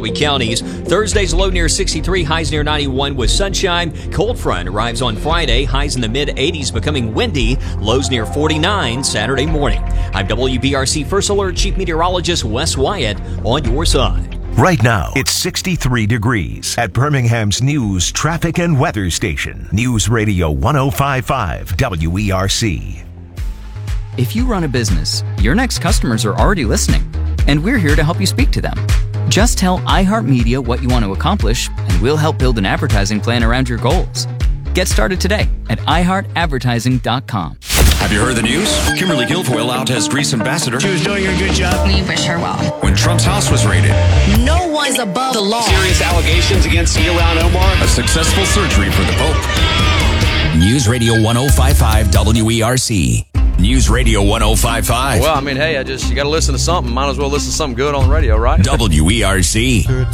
Shelby counties. Thursday's low near 63, highs near 91 with sunshine. Cold front arrives on Friday, highs in the mid-80s becoming windy, lows near 49 Saturday morning. I'm WBRC First Alert Chief Meteorologist Wes Wyatt on your side. Right now, it's 63 degrees at Birmingham's news, traffic, and weather station. News Radio 105.5 WERC. If you run a business, your next customers are already listening, and we're here to help you speak to them. Just tell iHeartMedia what you want to accomplish, and we'll help build an advertising plan around your goals. Get started today at iHeartAdvertising.com. Have you heard the news? Kimberly Guilfoyle out as Greece ambassador. She was doing a good job. We wish her well. When Trump's house was raided. No one's above the law. Serious allegations against Ilhan Omar. A successful surgery for the Pope. News Radio 105.5 WERC. News Radio 105.5. Well, I mean, hey, you got to listen to something. Might as well listen to something good on the radio, right? WERC.